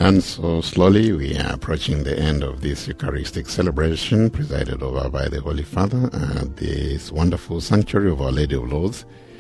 And so slowly we are approaching the end of this Eucharistic celebration presided over by the Holy Father at this wonderful sanctuary of Our Lady of Lourdes